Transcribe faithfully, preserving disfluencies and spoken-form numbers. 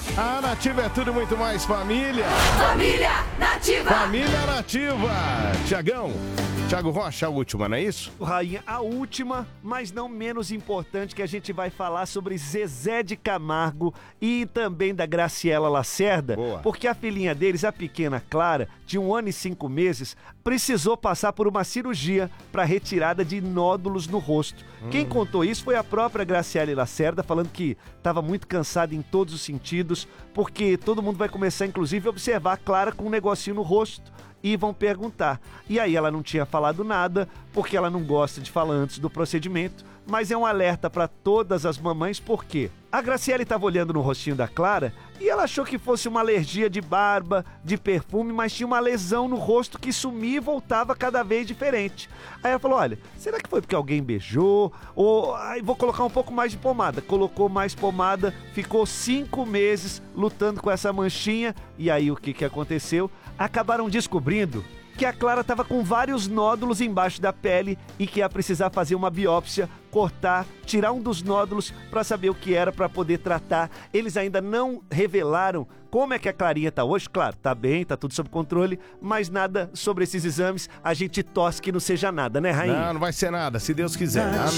A Nativa é tudo muito mais família. Família Nativa. Família Nativa. Tiagão, Tiago Rocha, a última, não é isso? Rainha, a última, mas não menos importante, que a gente vai falar sobre Zezé de Camargo e também da Graciela Lacerda. Boa. Porque a filhinha deles, a pequena Clara, de um ano e cinco meses, precisou passar por uma cirurgia para retirada de nódulos no rosto. Hum. Quem contou isso foi a própria Graciela Lacerda, falando que estava muito cansada em todos os sentidos, porque todo mundo vai começar, inclusive, a observar a Clara com um negocinho no rosto e vão perguntar. E aí ela não tinha falado nada, porque ela não gosta de falar antes do procedimento, mas é um alerta para todas as mamães, porque a Graciela estava olhando no rostinho da Clara e ela achou que fosse uma alergia de barba, de perfume, mas tinha uma lesão no rosto que sumia e voltava cada vez diferente. Aí ela falou, olha, será que foi porque alguém beijou? Ou aí vou colocar um pouco mais de pomada. Colocou mais pomada, ficou cinco meses lutando com essa manchinha. E aí o que, que aconteceu? Acabaram descobrindo que a Clara estava com vários nódulos embaixo da pele e que ia precisar fazer uma biópsia, cortar, tirar um dos nódulos para saber o que era, para poder tratar. Eles ainda não revelaram como é que a Clarinha está hoje. Claro, tá bem, tá tudo sob controle, mas nada sobre esses exames. A gente torce que não seja nada, né, Rainha? Não, não vai ser nada, se Deus quiser. Amém.